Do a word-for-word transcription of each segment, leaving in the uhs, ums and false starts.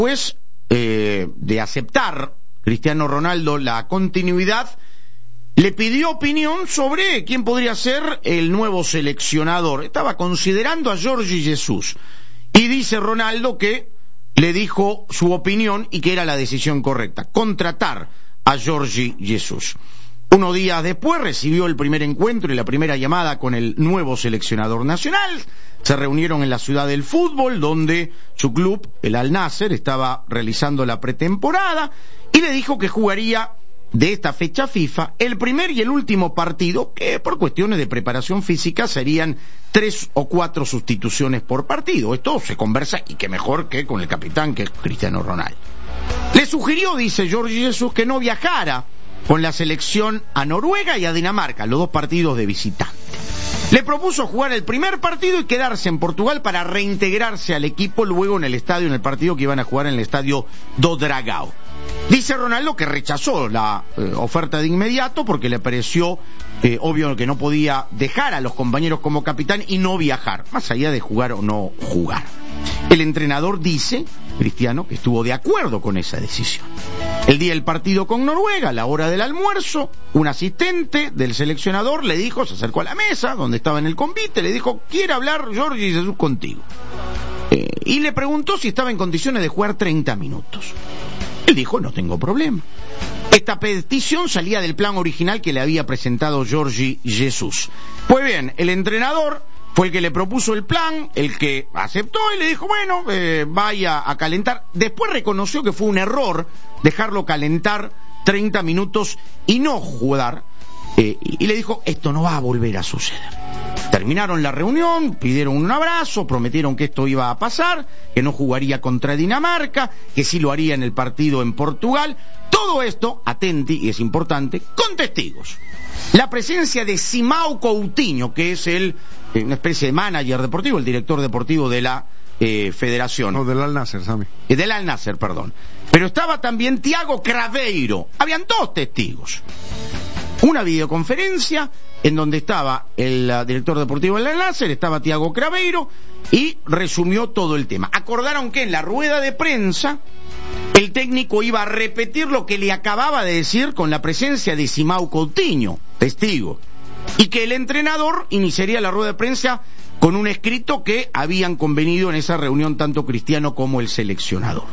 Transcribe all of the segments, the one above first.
Después eh, de aceptar Cristiano Ronaldo la continuidad, le pidió opinión sobre quién podría ser el nuevo seleccionador. Estaba considerando a Jorge Jesus y dice Ronaldo que le dijo su opinión y que era la decisión correcta, contratar a Jorge Jesus. Unos días después recibió el primer encuentro y la primera llamada con el nuevo seleccionador nacional. Se reunieron en la ciudad del fútbol, donde su club, el Al Nassr, estaba realizando la pretemporada, y le dijo que jugaría de esta fecha FIFA el primer y el último partido, que por cuestiones de preparación física serían tres o cuatro sustituciones por partido. Esto se conversa, y que mejor que con el capitán, que es Cristiano Ronaldo. Le sugirió, dice Jorge Jesus, que no viajara con la selección a Noruega y a Dinamarca, los dos partidos de visitante. Le propuso jugar el primer partido y quedarse en Portugal para reintegrarse al equipo luego en el estadio, en el partido que iban a jugar en el estadio do Dragao. Dice Ronaldo que rechazó la eh, oferta de inmediato porque le pareció eh, obvio que no podía dejar a los compañeros como capitán y no viajar, más allá de jugar o no jugar. El entrenador dice, Cristiano, que estuvo de acuerdo con esa decisión. El día del partido con Noruega, a la hora del almuerzo, un asistente del seleccionador le dijo, se acercó a la mesa donde estaba en el convite, le dijo, quiere hablar Jorge Jesus contigo. Eh, y le preguntó si estaba en condiciones de jugar treinta minutos. Él dijo, no tengo problema. Esta petición salía del plan original que le había presentado Jorge Jesus. Pues bien, el entrenador fue el que le propuso el plan, el que aceptó y le dijo, bueno, eh, vaya a calentar. Después reconoció que fue un error dejarlo calentar treinta minutos y no jugar, eh, y le dijo, esto no va a volver a suceder. Terminaron la reunión, pidieron un abrazo, prometieron que esto iba a pasar, que no jugaría contra Dinamarca, que sí lo haría en el partido en Portugal. Todo esto, atenti, y es importante, con testigos. La presencia de Simão Coutinho, que es el eh, una especie de manager deportivo, el director deportivo de la eh, federación. No, del Al Nassr, Sami. Eh, del Al Nassr, perdón. Pero estaba también Thiago Craveiro. Habían dos testigos. Una videoconferencia en donde estaba el uh, director deportivo del Al Nassr, estaba Thiago Craveiro, y resumió todo el tema. Acordaron que en la rueda de prensa el técnico iba a repetir lo que le acababa de decir con la presencia de Simão Coutinho, testigo, y que el entrenador iniciaría la rueda de prensa con un escrito que habían convenido en esa reunión tanto Cristiano como el seleccionador.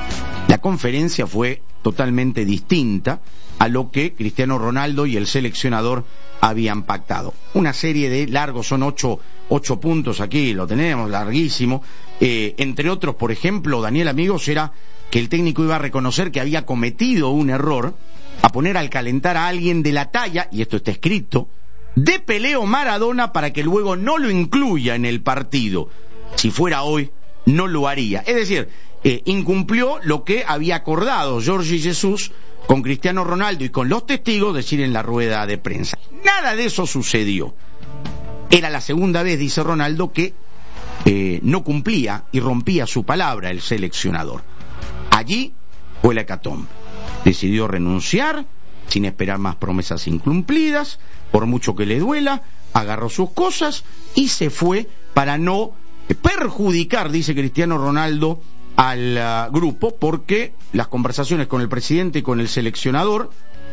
La conferencia fue totalmente distinta a lo que Cristiano Ronaldo y el seleccionador habían pactado. Una serie de largos, son ocho, ocho puntos aquí, lo tenemos, larguísimo. Eh, entre otros, por ejemplo, Daniel, amigos, era que el técnico iba a reconocer que había cometido un error a poner al calentar a alguien de la talla, y esto está escrito, de Pelé Maradona para que luego no lo incluya en el partido. Si fuera hoy, no lo haría. Es decir, eh, incumplió lo que había acordado Jorge Jesus con Cristiano Ronaldo y con los testigos, decir en la rueda de prensa. Nada de eso sucedió. Era la segunda vez, dice Ronaldo, que eh, no cumplía y rompía su palabra el seleccionador. Allí fue la hecatombe. Decidió renunciar sin esperar más promesas incumplidas, por mucho que le duela, agarró sus cosas y se fue para no perjudicar, dice Cristiano Ronaldo, al uh, grupo, porque las conversaciones con el presidente y con el seleccionador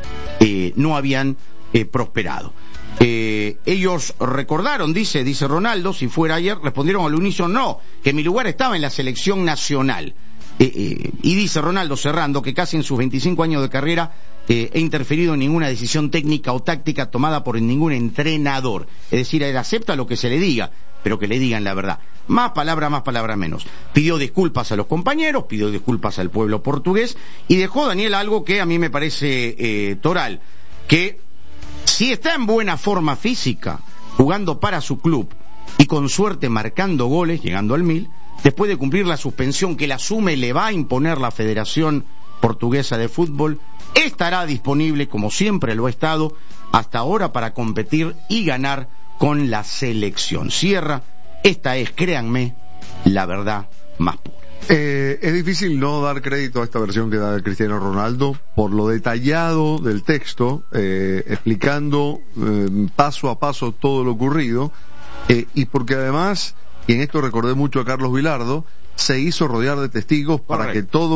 eh, no habían eh, prosperado. Eh, ellos recordaron, dice, dice Ronaldo, si fuera ayer, respondieron al unísono, no, que mi lugar estaba en la selección nacional. Eh, eh, y dice Ronaldo, cerrando, que casi en sus veinticinco años de carrera eh, he interferido en ninguna decisión técnica o táctica tomada por ningún entrenador. Es decir, él acepta lo que se le diga, pero que le digan la verdad. Más palabra, más palabra menos. Pidió disculpas a los compañeros, pidió disculpas al pueblo portugués, y dejó, Daniel, algo que a mí me parece eh, toral, que si está en buena forma física, jugando para su club y con suerte marcando goles, llegando al mil, después de cumplir la suspensión que la asume le va a imponer la Federación Portuguesa de Fútbol, estará disponible, como siempre lo ha estado hasta ahora, para competir y ganar con la selección. Cierra, esta es, créanme, la verdad más pura. Eh, es difícil no dar crédito a esta versión que da Cristiano Ronaldo por lo detallado del texto, eh, explicando eh, paso a paso todo lo ocurrido, eh, y porque además, y en esto recordé mucho a Carlos Vilardo, se hizo rodear de testigos para Correcto. que todo